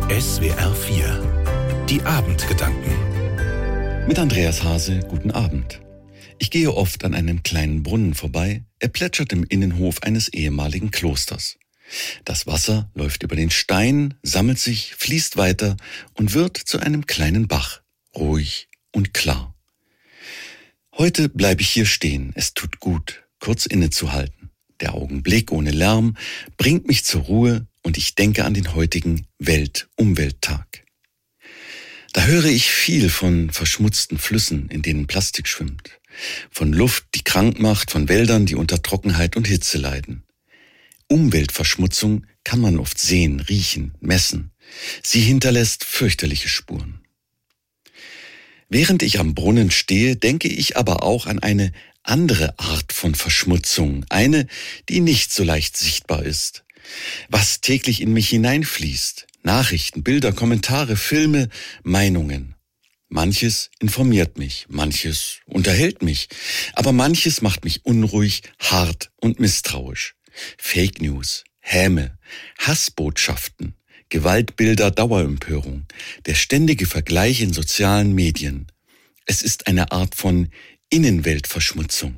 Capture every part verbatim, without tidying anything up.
S W R vier. Die Abendgedanken. Mit Andreas Hase, guten Abend. Ich gehe oft an einem kleinen Brunnen vorbei. Er plätschert im Innenhof eines ehemaligen Klosters. Das Wasser läuft über den Stein, sammelt sich, fließt weiter und wird zu einem kleinen Bach, ruhig und klar. Heute bleibe ich hier stehen. Es tut gut, kurz innezuhalten. Der Augenblick ohne Lärm bringt mich zur Ruhe und ich denke an den heutigen Welt-Umwelttag. Da höre ich viel von verschmutzten Flüssen, in denen Plastik schwimmt, von Luft, die krank macht, von Wäldern, die unter Trockenheit und Hitze leiden. Umweltverschmutzung kann man oft sehen, riechen, messen. Sie hinterlässt fürchterliche Spuren. Während ich am Brunnen stehe, denke ich aber auch an eine andere Art von Verschmutzung, eine, die nicht so leicht sichtbar ist. Was täglich in mich hineinfließt, Nachrichten, Bilder, Kommentare, Filme, Meinungen. Manches informiert mich, manches unterhält mich, aber manches macht mich unruhig, hart und misstrauisch. Fake News, Häme, Hassbotschaften, Gewaltbilder, Dauerempörung, der ständige Vergleich in sozialen Medien. Es ist eine Art von Innenweltverschmutzung.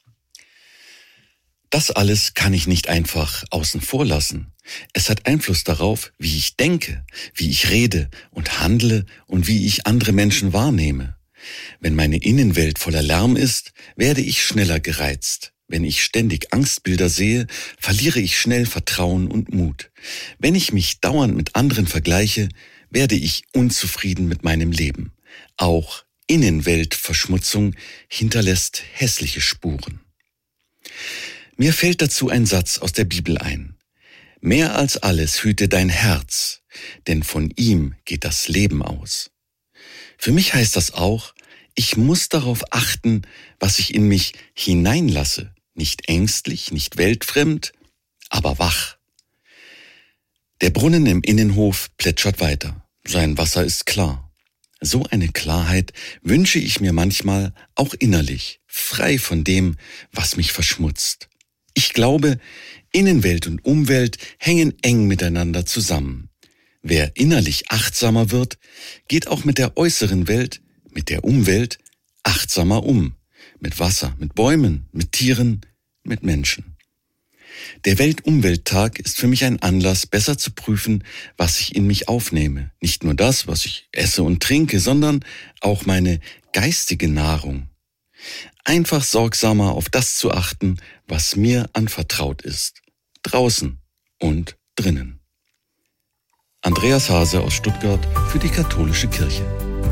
Das alles kann ich nicht einfach außen vor lassen. Es hat Einfluss darauf, wie ich denke, wie ich rede und handle und wie ich andere Menschen wahrnehme. Wenn meine Innenwelt voller Lärm ist, werde ich schneller gereizt. Wenn ich ständig Angstbilder sehe, verliere ich schnell Vertrauen und Mut. Wenn ich mich dauernd mit anderen vergleiche, werde ich unzufrieden mit meinem Leben. Auch Innenweltverschmutzung hinterlässt hässliche Spuren. Mir fällt dazu ein Satz aus der Bibel ein. Mehr als alles hüte dein Herz, denn von ihm geht das Leben aus. Für mich heißt das auch, ich muss darauf achten, was ich in mich hineinlasse. Nicht ängstlich, nicht weltfremd, aber wach. Der Brunnen im Innenhof plätschert weiter. Sein Wasser ist klar. So eine Klarheit wünsche ich mir manchmal auch innerlich, frei von dem, was mich verschmutzt. Ich glaube, Innenwelt und Umwelt hängen eng miteinander zusammen. Wer innerlich achtsamer wird, geht auch mit der äußeren Welt, mit der Umwelt, achtsamer um. Mit Wasser, mit Bäumen, mit Tieren, mit Menschen. Der Welt-Umwelttag ist für mich ein Anlass, besser zu prüfen, was ich in mich aufnehme. Nicht nur das, was ich esse und trinke, sondern auch meine geistige Nahrung. Einfach sorgsamer auf das zu achten, was mir anvertraut ist. Draußen und drinnen. Andreas Hase aus Stuttgart für die Katholische Kirche.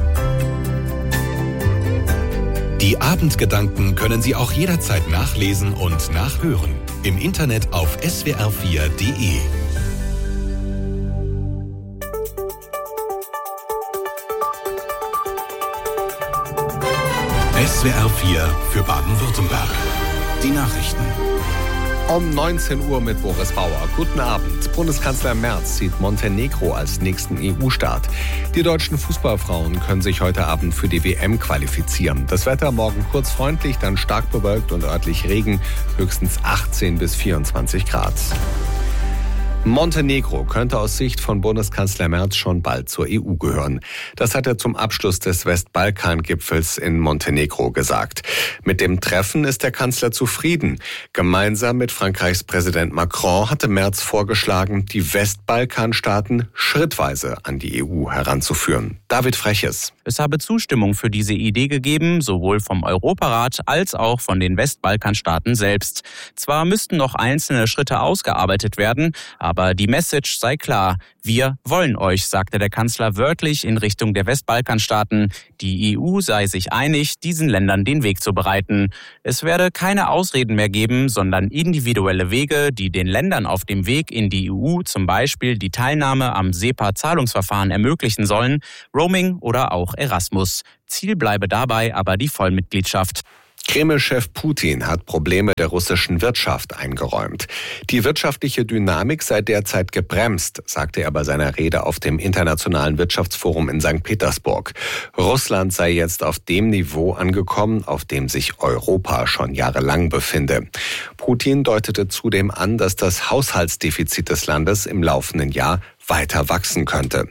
Die Abendgedanken können Sie auch jederzeit nachlesen und nachhören. Im Internet auf S W R vier Punkt de. S W R vier für Baden-Württemberg. Die Nachrichten. Um neunzehn Uhr mit Boris Bauer. Guten Abend. Bundeskanzler Merz sieht Montenegro als nächsten E U-Staat. Die deutschen Fußballfrauen können sich heute Abend für die W M qualifizieren. Das Wetter morgen kurz freundlich, dann stark bewölkt und örtlich Regen, höchstens achtzehn bis vierundzwanzig Grad. Montenegro könnte aus Sicht von Bundeskanzler Merz schon bald zur E U gehören. Das hat er zum Abschluss des Westbalkan-Gipfels in Montenegro gesagt. Mit dem Treffen ist der Kanzler zufrieden. Gemeinsam mit Frankreichs Präsident Macron hatte Merz vorgeschlagen, die Westbalkanstaaten schrittweise an die E U heranzuführen. David Freches. Es habe Zustimmung für diese Idee gegeben, sowohl vom Europarat als auch von den Westbalkanstaaten selbst. Zwar müssten noch einzelne Schritte ausgearbeitet werden, aber die Message sei klar. Wir wollen euch, sagte der Kanzler wörtlich in Richtung der Westbalkanstaaten. Die E U sei sich einig, diesen Ländern den Weg zu bereiten. Es werde keine Ausreden mehr geben, sondern individuelle Wege, die den Ländern auf dem Weg in die E U zum Beispiel die Teilnahme am SEPA-Zahlungsverfahren ermöglichen sollen, Roaming oder auch Erasmus. Ziel bleibe dabei aber die Vollmitgliedschaft. Kreml-Chef Putin hat Probleme der russischen Wirtschaft eingeräumt. Die wirtschaftliche Dynamik sei derzeit gebremst, sagte er bei seiner Rede auf dem Internationalen Wirtschaftsforum in Sankt Petersburg. Russland sei jetzt auf dem Niveau angekommen, auf dem sich Europa schon jahrelang befinde. Putin deutete zudem an, dass das Haushaltsdefizit des Landes im laufenden Jahr weiter wachsen könnte.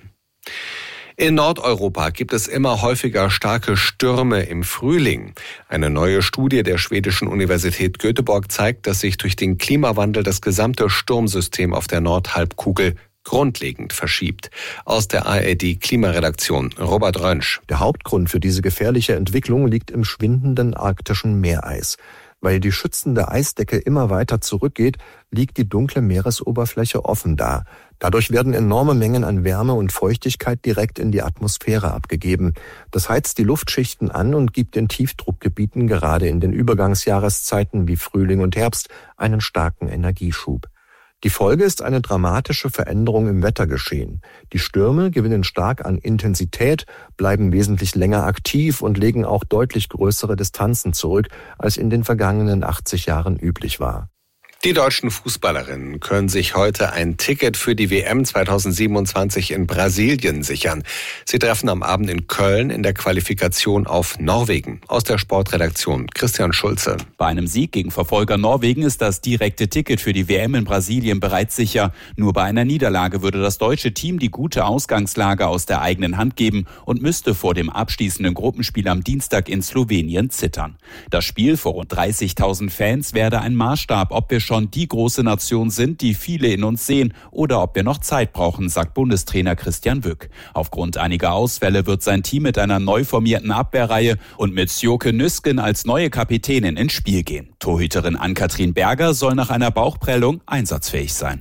In Nordeuropa gibt es immer häufiger starke Stürme im Frühling. Eine neue Studie der schwedischen Universität Göteborg zeigt, dass sich durch den Klimawandel das gesamte Sturmsystem auf der Nordhalbkugel grundlegend verschiebt. Aus der A R D-Klimaredaktion Robert Rönsch. Der Hauptgrund für diese gefährliche Entwicklung liegt im schwindenden arktischen Meereis. Weil die schützende Eisdecke immer weiter zurückgeht, liegt die dunkle Meeresoberfläche offen da. Dadurch werden enorme Mengen an Wärme und Feuchtigkeit direkt in die Atmosphäre abgegeben. Das heizt die Luftschichten an und gibt den Tiefdruckgebieten gerade in den Übergangsjahreszeiten wie Frühling und Herbst einen starken Energieschub. Die Folge ist eine dramatische Veränderung im Wettergeschehen. Die Stürme gewinnen stark an Intensität, bleiben wesentlich länger aktiv und legen auch deutlich größere Distanzen zurück, als in den vergangenen achtzig Jahren üblich war. Die deutschen Fußballerinnen können sich heute ein Ticket für die W M zweitausendsiebenundzwanzig in Brasilien sichern. Sie treffen am Abend in Köln in der Qualifikation auf Norwegen. Aus der Sportredaktion Christian Schulze. Bei einem Sieg gegen Verfolger Norwegen ist das direkte Ticket für die W M in Brasilien bereits sicher. Nur bei einer Niederlage würde das deutsche Team die gute Ausgangslage aus der eigenen Hand geben und müsste vor dem abschließenden Gruppenspiel am Dienstag in Slowenien zittern. Das Spiel vor rund dreißigtausend Fans werde ein Maßstab, ob wir schon die große Nation sind, die viele in uns sehen, oder ob wir noch Zeit brauchen, sagt Bundestrainer Christian Wück. Aufgrund einiger Ausfälle wird sein Team mit einer neu formierten Abwehrreihe und mit Sjoke Nüsken als neue Kapitänin ins Spiel gehen. Torhüterin Ann-Kathrin Berger soll nach einer Bauchprellung einsatzfähig sein.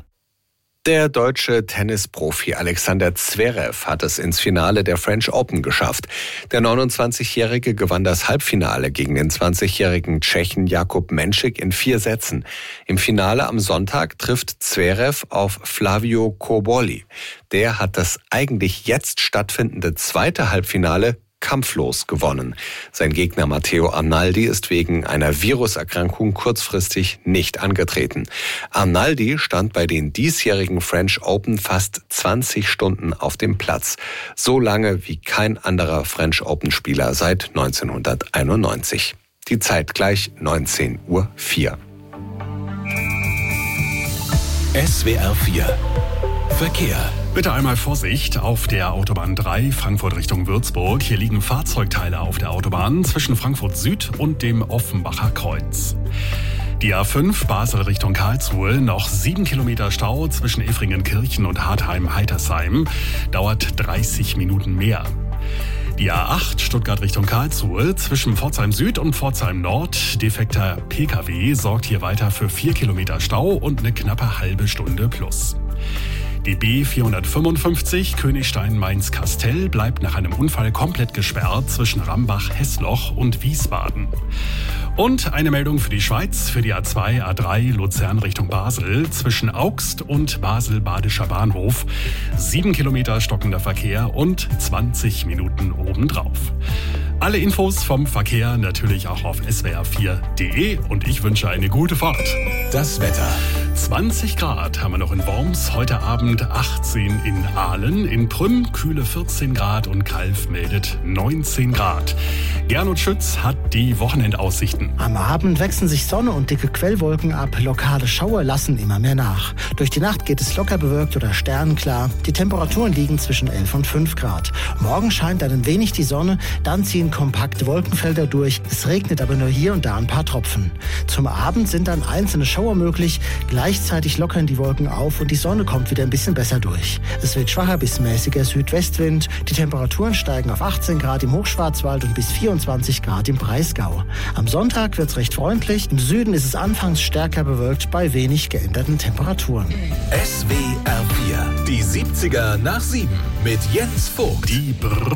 Der deutsche Tennisprofi Alexander Zverev hat es ins Finale der French Open geschafft. Der neunundzwanzigjährige gewann das Halbfinale gegen den zwanzigjährigen Tschechen Jakub Menšik in vier Sätzen. Im Finale am Sonntag trifft Zverev auf Flavio Cobolli. Der hat das eigentlich jetzt stattfindende zweite Halbfinale kampflos gewonnen. Sein Gegner Matteo Arnaldi ist wegen einer Viruserkrankung kurzfristig nicht angetreten. Arnaldi stand bei den diesjährigen French Open fast zwanzig Stunden auf dem Platz. So lange wie kein anderer French Open-Spieler seit neunzehnhunderteinundneunzig. Die Zeit gleich neunzehn Uhr vier. S W R vier Verkehr. Bitte einmal Vorsicht auf der Autobahn drei, Frankfurt Richtung Würzburg. Hier liegen Fahrzeugteile auf der Autobahn zwischen Frankfurt Süd und dem Offenbacher Kreuz. Die A fünf, Basel Richtung Karlsruhe, noch sieben Kilometer Stau zwischen Effringenkirchen und Hartheim-Heitersheim, dauert dreißig Minuten mehr. Die A acht, Stuttgart Richtung Karlsruhe, zwischen Pforzheim Süd und Pforzheim Nord, defekter P K W sorgt hier weiter für vier Kilometer Stau und eine knappe halbe Stunde plus. Die B vierhundertfünfundfünfzig Königstein-Mainz-Kastell bleibt nach einem Unfall komplett gesperrt zwischen Rambach-Hessloch und Wiesbaden. Und eine Meldung für die Schweiz, für die A zwei, A drei Luzern Richtung Basel zwischen Augst und Basel-Badischer Bahnhof. Sieben Kilometer stockender Verkehr und zwanzig Minuten obendrauf. Alle Infos vom Verkehr natürlich auch auf S W R vier Punkt de und ich wünsche eine gute Fahrt. Das Wetter. zwanzig Grad haben wir noch in Worms, heute Abend achtzehn in Aalen, in Prüm kühle vierzehn Grad und Kalf meldet neunzehn Grad. Gernot Schütz hat die Wochenendaussichten. Am Abend wechseln sich Sonne und dicke Quellwolken ab, lokale Schauer lassen immer mehr nach. Durch die Nacht geht es locker bewölkt oder sternenklar. Die Temperaturen liegen zwischen elf und fünf Grad. Morgen scheint dann ein wenig die Sonne, dann ziehen kompakte Wolkenfelder durch. Es regnet aber nur hier und da ein paar Tropfen. Zum Abend sind dann einzelne Schauer möglich. Gleichzeitig lockern die Wolken auf und die Sonne kommt wieder ein bisschen besser durch. Es wird schwacher bis mäßiger Südwestwind. Die Temperaturen steigen auf achtzehn Grad im Hochschwarzwald und bis vierundzwanzig Grad im Breisgau. Am Sonntag wird es recht freundlich. Im Süden ist es anfangs stärker bewölkt bei wenig geänderten Temperaturen. S W R vier. Die siebziger nach sieben mit Jens Vogt. Die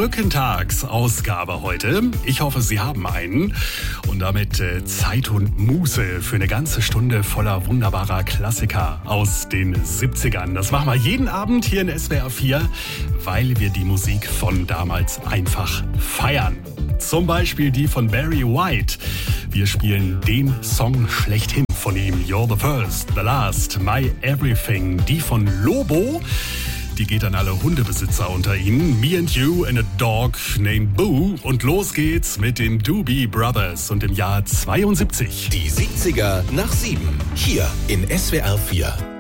Brückentagsausgabe heute. Ich hoffe, Sie haben einen und damit äh, Zeit und Muße für eine ganze Stunde voller wunderbarer Klassiker aus den siebzigern. Das machen wir jeden Abend hier in S W R vier, weil wir die Musik von damals einfach feiern. Zum Beispiel die von Barry White. Wir spielen den Song schlechthin von ihm. You're the first, the last, my everything. Die von Lobo. Die geht an alle Hundebesitzer unter Ihnen. Me and You and a Dog named Boo. Und los geht's mit den Doobie Brothers und im Jahr zweiundsiebzig. Die siebziger nach sieben. Hier in S W R vier.